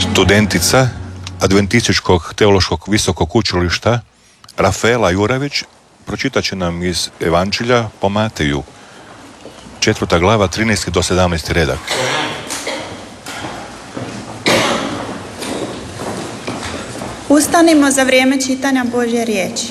studentica Adventističkog teološkog visokog učilišta Rafaela Jurević pročitat će nam iz Evanđelja po Mateju, 4. glava, 13. do 17. redak. Ustanimo za vrijeme čitanja Božje riječi.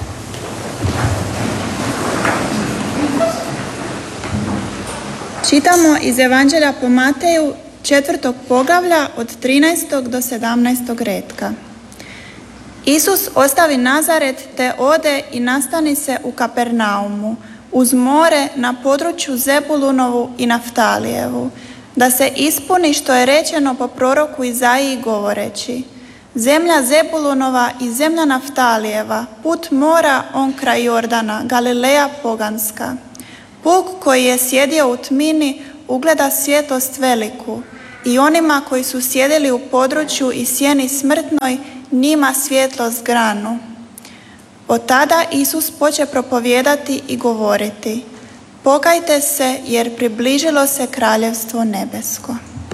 Čitamo iz Evanđelja po Mateju 4. poglavlja od 13. do 17. retka. Isus ostavi Nazaret te ode i nastani se u Kapernaumu, uz more na području Zebulunovu i Naftalijevu, da se ispuni što je rečeno po proroku Izaiji govoreći: zemlja Zebulunova i zemlja Naftalijeva, put mora on kraj Jordana, Galileja poganska. Puk koji je sjedio u tmini ugleda svjetlost veliku, i onima koji su sjedili u području i sjeni smrtnoj, njima svjetlost granu. Od tada Isus poče propovijedati i govoriti: pokajte se, jer približilo se kraljevstvo nebesko.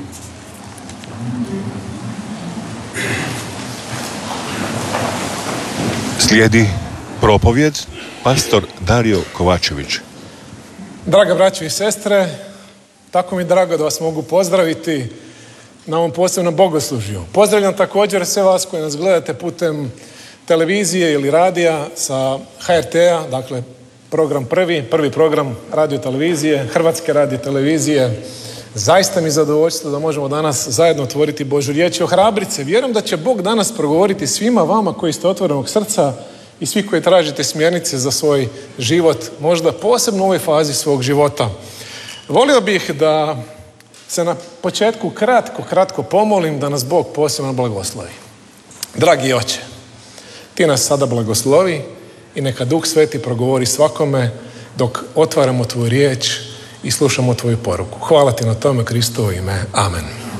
Slijedi propovjed pastor Dario Kovačević. Draga braćo i sestre, tako mi je drago da vas mogu pozdraviti na ovom posebnom bogoslužju. Pozdravljam također sve vas koji nas gledate putem televizije ili radija sa HRT-a, dakle program prvi program radio televizije, Hrvatske radio televizije. Zaista mi je zadovoljstvo da možemo danas zajedno otvoriti Božju riječ i ohrabriti se. Vjerujem da će Bog danas progovoriti svima vama koji ste otvorenog srca i svi koji tražite smjernice za svoj život, možda posebno u ovoj fazi svog života. Volio bih da se na početku kratko pomolim da nas Bog posebno blagoslovi. Dragi Oče, Ti nas sada blagoslovi i neka Duh Sveti progovori svakome dok otvaramo Tvoju riječ i slušamo Tvoju poruku. Hvala Ti na tome, Kristovo ime. Amen.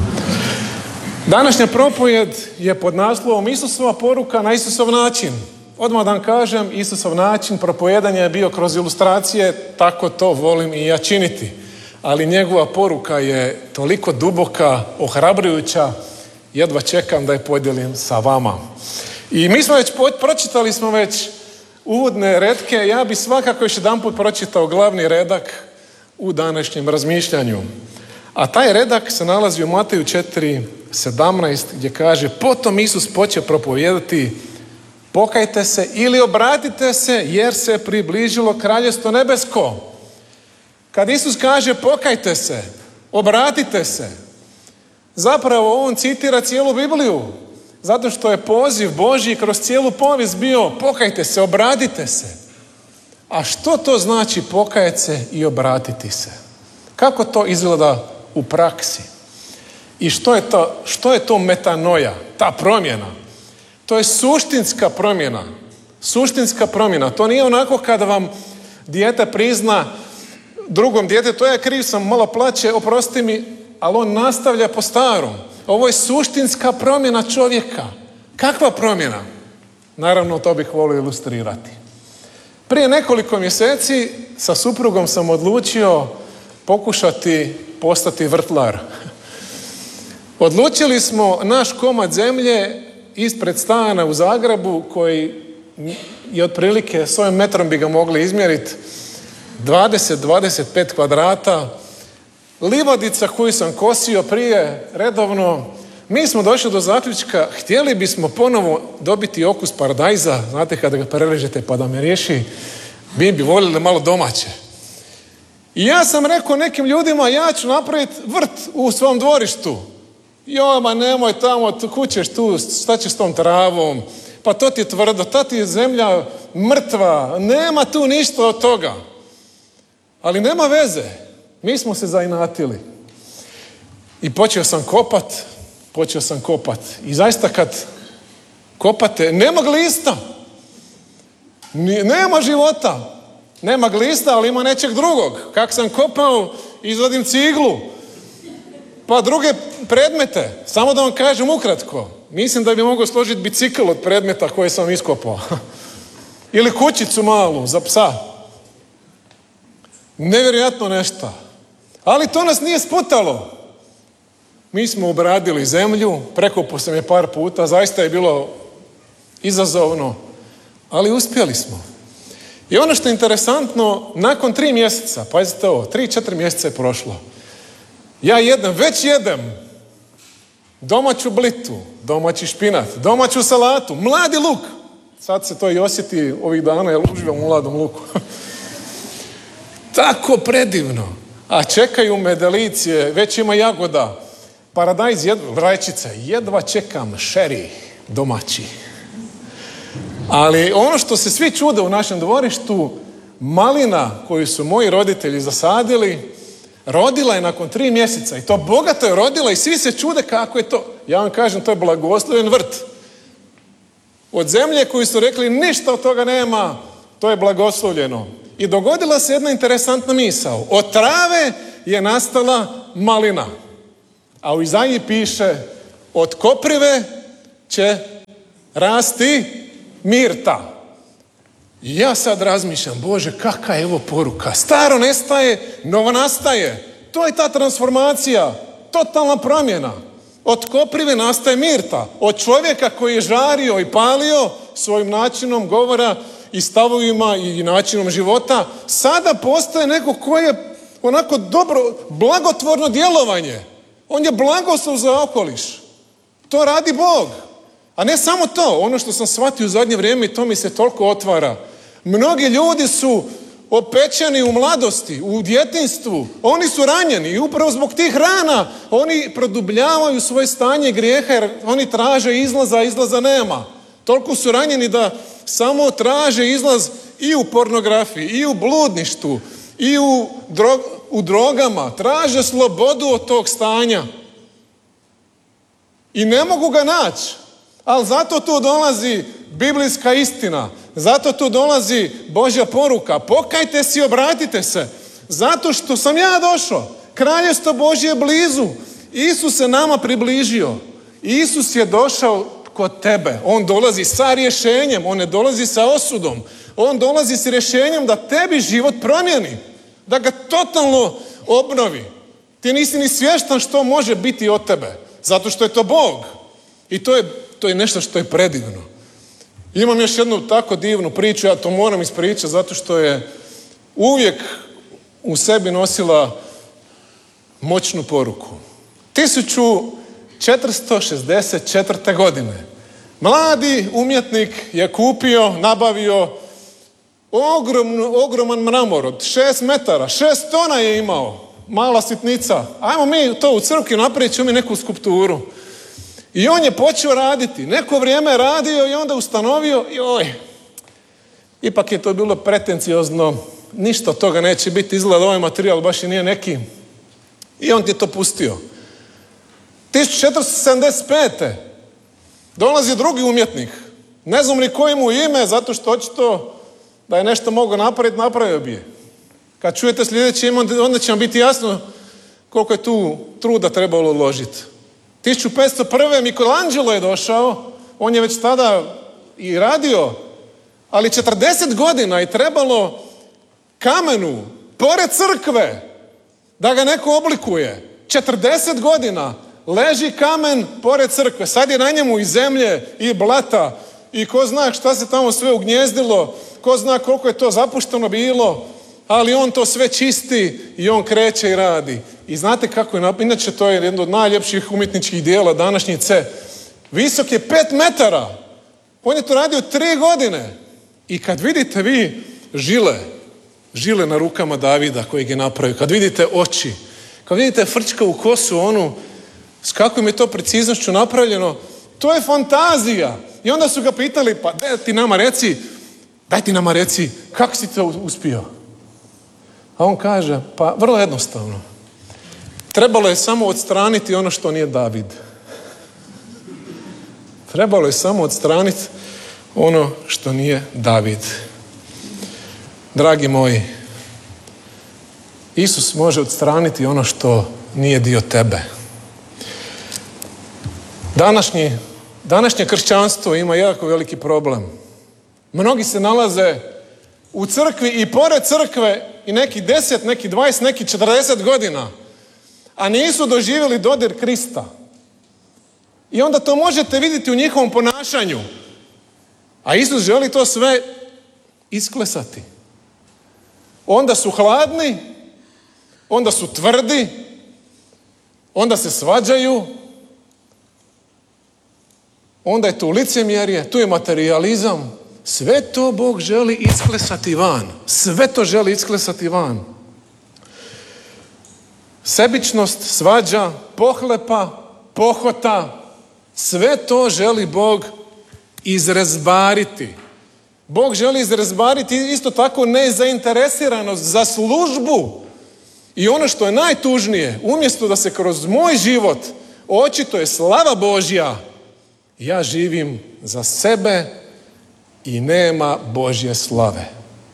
Današnja propovjed je pod naslovom Isusova poruka na Isusov način. Odmah da vam kažem, Isusov način propovijedanja je bio kroz ilustracije, tako to volim i ja činiti. Ali njegova poruka je toliko duboka, ohrabrujuća, jedva čekam da je podijelim sa vama. I mi smo pročitali smo već uvodne retke, ja bi svakako još jedanput pročitao glavni redak u današnjem razmišljanju. A taj redak se nalazi u Mateju 4:17 gdje kaže: potom Isus poče propovijedati: pokajte se ili obratite se, jer se približilo kraljevstvo nebesko. Kad Isus kaže pokajte se, obratite se, zapravo on citira cijelu Bibliju, zato što je poziv Božji kroz cijelu povijest bio pokajte se, obratite se. A što to znači pokajati se i obratiti se? Kako to izgleda u praksi? I što je to metanoja, ta promjena? To je suštinska promjena. Suštinska promjena. To nije onako kada vam dijete prizna drugom djetetu: ja kriv sam, malo plaće, oprosti mi, ali on nastavlja po starom. Ovo je suštinska promjena čovjeka. Kakva promjena? Naravno, to bih volio ilustrirati. Prije nekoliko mjeseci sa suprugom sam odlučio pokušati postati vrtlar. Odlučili smo naš komad zemlje ispred stana u Zagrebu, koji je otprilike s ovim metrom bi ga mogli izmjeriti 20-25 kvadrata, livadica koju sam kosio prije redovno. Mi smo došli do zaključka, htjeli bismo ponovo dobiti okus paradajza, znate kada ga prerežete pa da me riješi, mi bi voljeli malo domaće. I ja sam rekao nekim ljudima: ja ću napraviti vrt u svom dvorištu. Jo, ma nemoj tamo, kućeš tu, šta ćeš s tom travom, pa to ti je tvrdo, ta ti je zemlja mrtva, nema tu ništa od toga. Ali nema veze, mi smo se zainatili. I počeo sam kopat. I zaista kad kopate, nema glista, nema života, nema glista, ali ima nečeg drugog. Kako sam kopao, izvadim ciglu, pa druge predmete. Samo da vam kažem ukratko, mislim da bi mogao složiti bicikl od predmeta koje sam iskopao. Ili kućicu malu za psa. Nevjerojatno nešto. Ali to nas nije sputalo. Mi smo obradili zemlju, prekopao sam je par puta, zaista je bilo izazovno, ali uspjeli smo. I ono što je interesantno, nakon 3 mjeseca, pazite ovo, 3-4 mjeseca je prošlo, ja već jedem domaću blitu, domaći špinat, domaću salatu, mladi luk. Sad se to i osjeti ovih dana, jer uživam u mladom luku. Tako predivno. A čekaju me delicije, već ima jagoda, paradajz, rajčice, jedva čekam šeri domaći. Ali ono što se svi čude u našem dvorištu, malina koju su moji roditelji zasadili, rodila je nakon 3 mjeseca i to bogato je rodila i svi se čude kako je to. Ja vam kažem, to je blagosloven vrt. Od zemlje koju su rekli ništa od toga nema, to je blagoslovljeno. I dogodila se jedna interesantna misao. Od trave je nastala malina. A u Izaiji piše, od koprive će rasti mirta. I ja sad razmišljam, Bože, kakva je ovo poruka? Staro nestaje, novo nastaje. To je ta transformacija, totalna promjena. Od koprive nastaje mirta. Od čovjeka koji je žario i palio svojim načinom govora i stavovima i načinom života, sada postaje neko koji je onako dobro, blagotvorno djelovanje. On je blagoslov za okoliš. To radi Bog. A ne samo to, ono što sam shvatio u zadnje vrijeme i to mi se toliko otvara. Mnogi ljudi su opečeni u mladosti, u djetinjstvu. Oni su ranjeni i upravo zbog tih rana oni produbljavaju svoje stanje grijeha jer oni traže izlaza, a izlaza nema. Toliko su ranjeni da samo traže izlaz i u pornografiji, i u bludništvu, i u drogama. Traže slobodu od tog stanja. I ne mogu ga naći. Ali zato tu dolazi biblijska istina. Zato tu dolazi Božja poruka. Pokajte se i obratite se. Zato što sam ja došao. Kraljevstvo Božje je blizu. Isus se nama približio. Isus je došao kod tebe. On dolazi sa rješenjem. On ne dolazi sa osudom. On dolazi s rješenjem da tebi život promijeni. Da ga totalno obnovi. Ti nisi ni svjestan što može biti od tebe. Zato što je to Bog. I to je nešto što je predivno. Imam još jednu tako divnu priču, ja to moram ispričati zato što je uvijek u sebi nosila moćnu poruku. 1464. godine mladi umjetnik je kupio, nabavio ogroman mramor od 6 metara, 6 tona je imao, mala sitnica. Ajmo mi to u crkvi napraviti, ćemo mi neku skulpturu. I on je počeo raditi. Neko vrijeme je radio i onda ustanovio, ipak je to bilo pretenciozno, ništa od toga neće biti, izgleda ovaj materijal baš i nije neki. I on ti je to pustio. 1475. dolazi drugi umjetnik. Ne znam ni koje mu ime, zato što očito da je nešto mogao napraviti, napravio bi je. Kad čujete sljedeći ime, onda će vam biti jasno koliko je tu truda trebalo uložiti. 1501. Michelangelo je došao, on je već tada i radio, ali 40 godina je trebalo kamenu, pored crkve, da ga neko oblikuje. 40 godina leži kamen pored crkve. Sad je na njemu i zemlje, i blata, i ko zna šta se tamo sve ugnjezdilo, ko zna koliko je to zapušteno bilo, ali on to sve čisti i on kreće i radi. I znate kako je, inače to je jedno od najljepših umjetničkih dijela današnjice. Visok je 5 metara. On je to radio 3 godine. I kad vidite vi žile na rukama Davida kojeg je napravio, kad vidite oči, kad vidite frčkavu kosu, onu, s kakvom je to preciznošću napravljeno, to je fantazija. I onda su ga pitali, pa daj ti nama reci, kako si to uspio? A on kaže, pa vrlo jednostavno. Trebalo je samo odstraniti ono što nije David. Trebalo je samo odstraniti ono što nije David. Dragi moji, Isus može odstraniti ono što nije dio tebe. Današnje kršćanstvo ima jako veliki problem. Mnogi se nalaze u crkvi i pored crkve i neki 10, neki 20, neki 40 godina. a nisu doživjeli dodir Krista. I onda to možete vidjeti u njihovom ponašanju. A Isus želi to sve isklesati. Onda su hladni, onda su tvrdi, onda se svađaju, onda je tu licemjerje, tu je materijalizam. Sve to Bog želi isklesati van. Sve to želi isklesati van. Sebičnost, svađa, pohlepa, pohota, sve to želi Bog izrezbariti. Bog želi izrezbariti isto tako nezainteresiranost za službu. I ono što je najtužnije, umjesto da se kroz moj život očituje slava Božja, ja živim za sebe i nema Božje slave.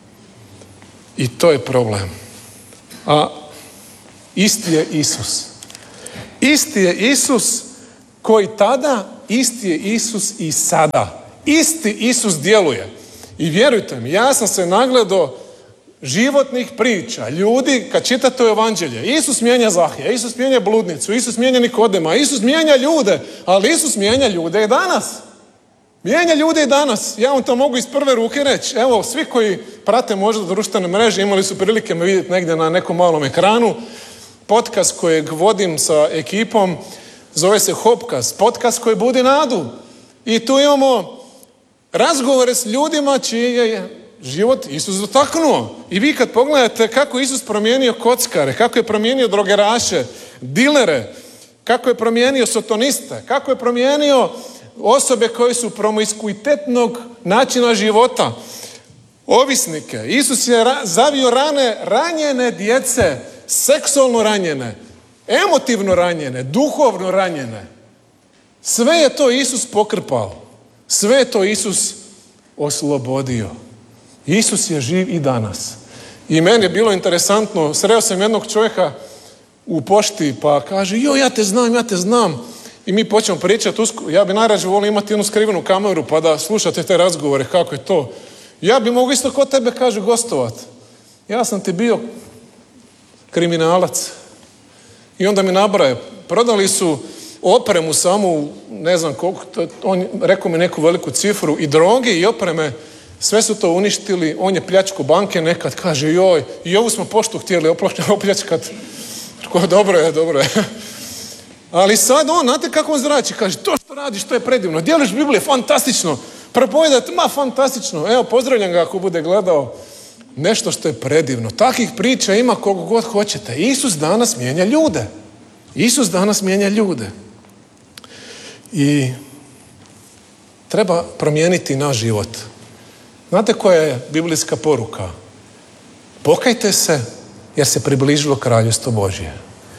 I to je problem. A isti je Isus. Isti je Isus koji tada, isti je Isus i sada. Isti Isus djeluje. I vjerujte mi, ja sam se nagledao životnih priča, ljudi, kad čitate evanđelje, Isus mijenja Zahija, Isus mijenja bludnicu, Isus mijenja Nikodema, Isus mijenja ljude, ali Isus mijenja ljude i danas. Mijenja ljude i danas. Ja vam to mogu iz prve ruke reći. Evo, svi koji prate možda društvene mreže imali su prilike me vidjeti negdje na nekom malom ekranu. Podcast kojeg vodim sa ekipom zove se Hopkast. Podcast koji budi nadu. I tu imamo razgovore s ljudima čiji je život Isus dotaknuo. I vi kad pogledate kako je Isus promijenio kockare, kako je promijenio drogeraše, dilere, kako je promijenio sotoniste, kako je promijenio osobe koje su promiskuitetnog načina života, ovisnike. Isus je zavio rane ranjene djece, seksualno ranjene, emotivno ranjene, duhovno ranjene. Sve je to Isus pokrpao. Sve je to Isus oslobodio. Isus je živ i danas. I meni je bilo interesantno, sreo sam jednog čovjeka u pošti pa kaže, ja te znam. I mi počnemo pričati, ja bi najrađe volio imati jednu skrivenu kameru pa da slušate te razgovore, kako je to. Ja bi mogu isto kod tebe, kaže, gostovat. Ja sam ti bio kriminalac. I onda mi nabraje, prodali su opremu samo, ne znam koliko, on rekao mi neku veliku cifru, i droge i opreme, sve su to uništili, on je pljačko banke nekad, kaže, i ovu smo poštu htjeli opljačkat. Dobro je. Ali sad znate kako on zrači, kaže, to što radiš, to je predivno, dijeliš Biblije, fantastično, propovedati, fantastično, evo, pozdravljam ga ako bude gledao, nešto što je predivno. Takvih priča ima koliko god hoćete. Isus danas mijenja ljude. I treba promijeniti naš život. Znate koja je biblijska poruka? Pokajte se jer se približilo kraljevstvo Božje.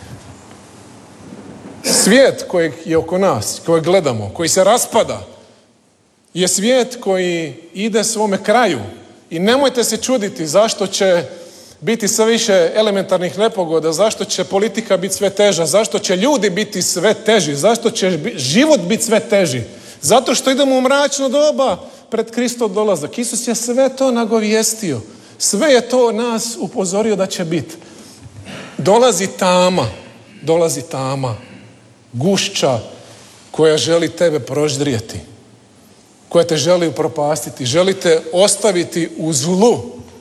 Svijet kojeg je oko nas, kojeg gledamo, koji se raspada, je svijet koji ide svome kraju. I nemojte se čuditi zašto će biti sve više elementarnih nepogoda, zašto će politika biti sve teža, zašto će ljudi biti sve teži, zašto će život biti sve teži. Zato što idemo u mračno doba pred Kristov dolazak. Isus je sve to nagovijestio. Sve je to nas upozorio da će biti. Dolazi tama, gušća koja želi tebe proždrijeti, koja te želi upropastiti, želi te ostaviti u zlu.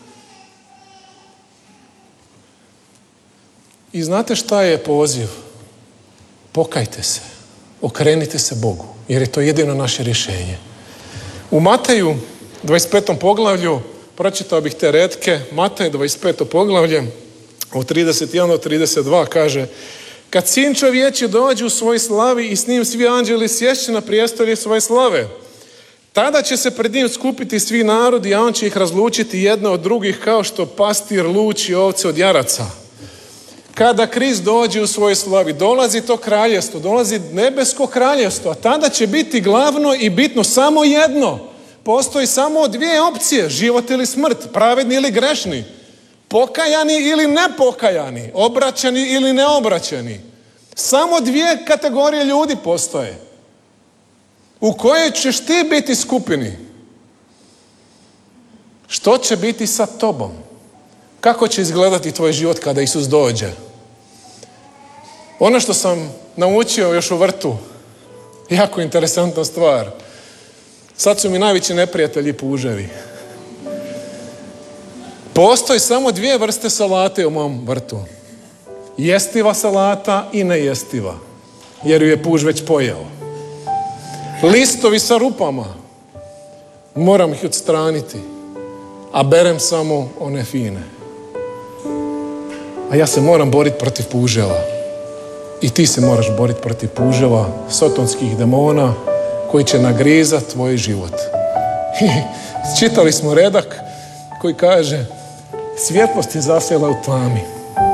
I znate šta je poziv? Pokajte se, okrenite se Bogu, jer je to jedino naše rješenje. U Mateju 25. poglavlju, pročitao bih te retke, Matej 25. poglavlje, od 31 do 32 kaže: kad Sin čovječi dođe u svoj slavi i s njim svi anđeli sješće na prijestolje svoje slave, tada će se pred njim skupiti svi narodi, a on će ih razlučiti jedne od drugih kao što pastir luči ovce od jaraca. Kada Krist dođe u svojoj slavi, dolazi to kraljevstvo, dolazi nebesko kraljevstvo, a tada će biti glavno i bitno samo jedno. Postoji samo dvije opcije, život ili smrt, pravedni ili grešni, pokajani ili nepokajani, obraćeni ili neobraćeni. Samo dvije kategorije ljudi postoje. U kojoj ćeš ti biti skupini? Što će biti sa tobom? Kako će izgledati tvoj život kada Isus dođe? Ono što sam naučio još u vrtu, jako interesantna stvar. Sad su mi najveći neprijatelji puževi. Postoji samo 2 vrste salate u mom vrtu. Jestiva salata i nejestiva, jer ju je puž već pojeo. Listovi sa rupama, moram ih odstraniti, a berem samo one fine. A ja se moram boriti protiv puževa. I ti se moraš boriti protiv puževa, sotonskih demona, koji će nagrizat tvoj život. Čitali smo redak koji kaže: svjetlost je zasjela u tami.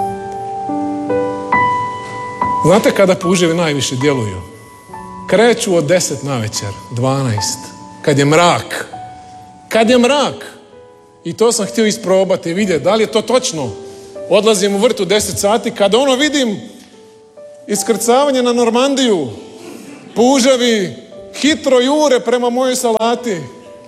Znate kada puževi najviše djeluju? Kreću od 10 navečer, 12, kad je mrak. Kad je mrak. I to sam htio isprobati i vidjeti da li je to točno. Odlazim u vrt u 10 sati, kada vidim iskrcavanje na Normandiju, puževi hitro jure prema mojoj salati.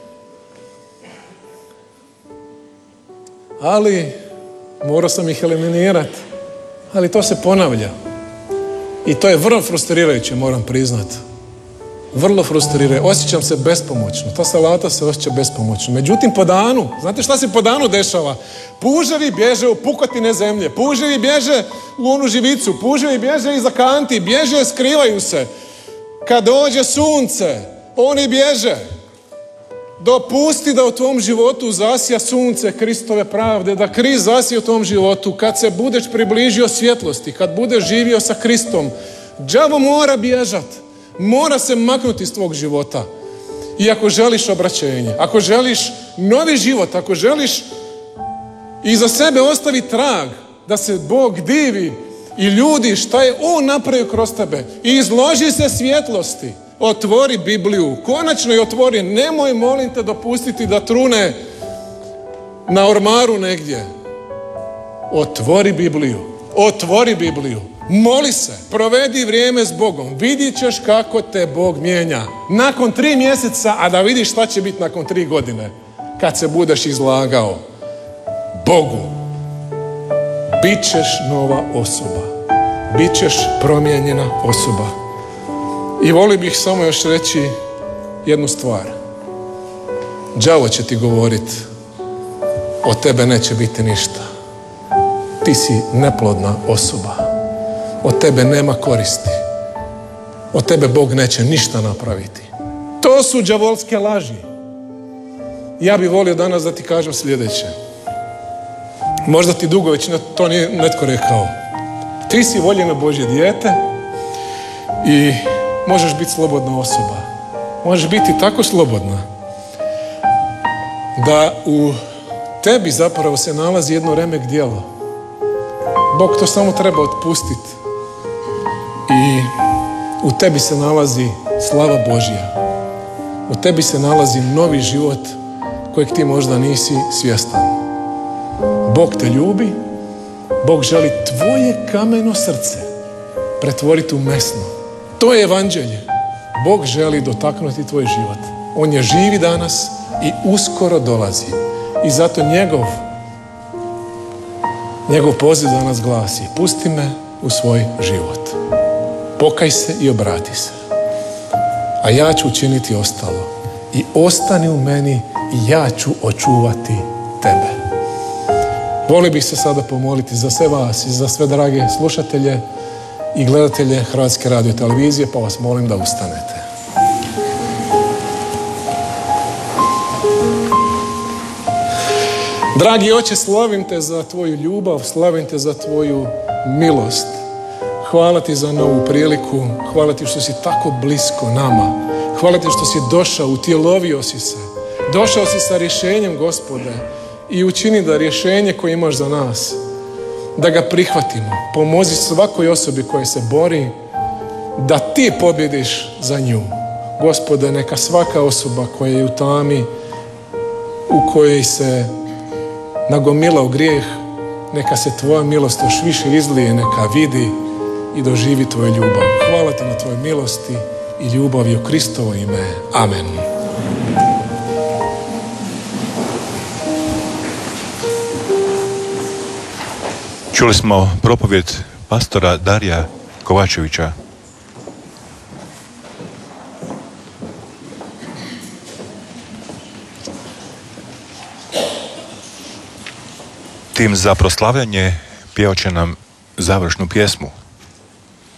Ali morao sam ih eliminirati. Ali to se ponavlja. I to je vrlo frustrirajuće, moram priznati. Vrlo frustrirajuće. Osjećam se bespomoćno. Ta salata se osjeća bespomoćno. Međutim, po danu, znate šta se po danu dešava? Puževi bježe u pukotine zemlje. Puževi bježe u onu živicu. Puževi bježe iza kanti. Bježe, skrivaju se. Kad dođe sunce, oni bježe. Dopusti da u tvom životu zasija sunce Kristove pravde, da Krist zasije u tvom životu. Kad se budeš približio svjetlosti, kad budeš živio sa Kristom, đavo mora bježat, mora se maknuti iz tvog života. I ako želiš obraćenje, ako želiš novi život, ako želiš iza sebe ostaviti trag, da se Bog divi i ljudi šta je On napravio kroz tebe, i izloži se svjetlosti. Otvori Bibliju, konačno je otvori, nemoj, molim te, dopustiti da trune na ormaru negdje. Otvori Bibliju, moli se, provedi vrijeme s Bogom, vidit ćeš kako te Bog mijenja. Nakon 3 mjeseca, a da vidiš šta će biti nakon 3 godine, kad se budeš izlagao Bogu, bit ćeš nova osoba, bit ćeš promijenjena osoba. I volio bih samo još reći jednu stvar. Đavo će ti govoriti: od tebe neće biti ništa. Ti si neplodna osoba. Od tebe nema koristi. Od tebe Bog neće ništa napraviti. To su đavolske laži. Ja bih volio danas da ti kažem sljedeće. Možda ti dugo već to nije netko rekao. Ti si voljeno Božje dijete i možeš biti slobodna osoba. Možeš biti tako slobodna da u tebi zapravo se nalazi jedno remek djelo. Bog to samo treba otpustiti. I u tebi se nalazi slava Božja. U tebi se nalazi novi život kojeg ti možda nisi svjestan. Bog te ljubi. Bog želi tvoje kameno srce pretvoriti u mesno. To je evanđelje. Bog želi dotaknuti tvoj život. On je živi danas i uskoro dolazi. I zato njegov poziv danas glasi: pusti me u svoj život. Pokaj se i obrati se. A ja ću učiniti ostalo. I ostani u meni i ja ću očuvati tebe. Volio bih se sada pomoliti za sve vas i za sve drage slušatelje i gledatelje Hrvatske radiotelevizije, pa vas molim da ustanete. Dragi Oče, slavim te za tvoju ljubav, slavim te za tvoju milost. Hvala ti za novu priliku, hvala ti što si tako blisko nama. Hvala ti što si došao, utjelovio si se. Došao si sa rješenjem, Gospode, i učini da rješenje koje imaš za nas, da ga prihvatimo. Pomozi svakoj osobi koja se bori, da ti pobjediš za nju. Gospode, neka svaka osoba koja je u tami, u kojoj se nagomilao grijeh, neka se tvoja milost još više izlije, neka vidi i doživi tvoju ljubav. Hvala ti na tvojoj milosti i ljubavi u Kristovo ime. Amen. Čuli smo propovjed pastora Darija Kovačevića. Tim za proslavljanje pjevat će nam završnu pjesmu.